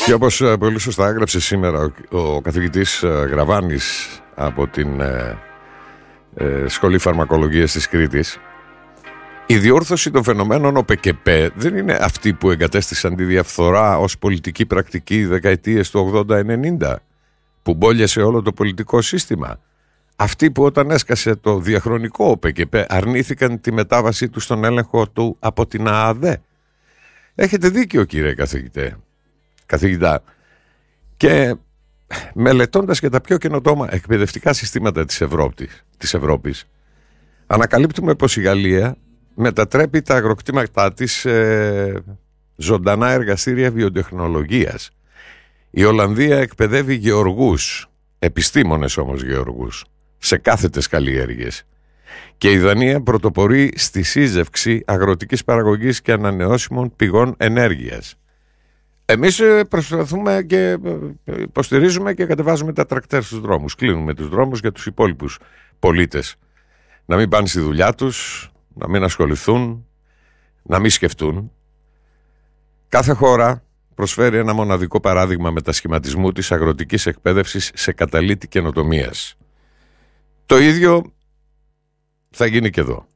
Και όπως πολύ σωστά έγραψε σήμερα ο καθηγητής Γραβάνης από την Σχολή Φαρμακολογίας της Κρήτης, η διόρθωση των φαινομένων ΟΠΕΚΕΠΕ δεν είναι αυτοί που εγκατέστησαν τη διαφθορά ως πολιτική πρακτική δεκαετίες του 80-90, που μπόλιασε όλο το πολιτικό σύστημα. Αυτοί που όταν έσκασε το διαχρονικό ΟΠΕΚΕΠΕ αρνήθηκαν τη μετάβασή του στον έλεγχο του από την ΑΑΔΕ. Έχετε δίκιο, κύριε καθηγητά. Και μελετώντας και τα πιο καινοτόμα εκπαιδευτικά συστήματα της Ευρώπης, ανακαλύπτουμε πως η Γαλλία μετατρέπει τα αγροκτήματά της σε ζωντανά εργαστήρια βιοτεχνολογίας. Η Ολλανδία εκπαιδεύει γεωργούς, επιστήμονες όμως γεωργούς, σε κάθετες καλλιέργειες. Και η Δανία πρωτοπορεί στη σύζευξη αγροτικής παραγωγής και ανανεώσιμων πηγών ενέργειας. Εμείς προσπαθούμε και υποστηρίζουμε και κατεβάζουμε τα τρακτέρ στους δρόμους. Κλείνουμε τους δρόμους για τους υπόλοιπους πολίτες να μην πάνε στη δουλειά τους, να μην ασχοληθούν, να μην σκεφτούν. Κάθε χώρα προσφέρει ένα μοναδικό παράδειγμα μετασχηματισμού της αγροτικής εκπαίδευσης σε καταλύτη καινοτομίας. Το ίδιο θα γίνει και εδώ.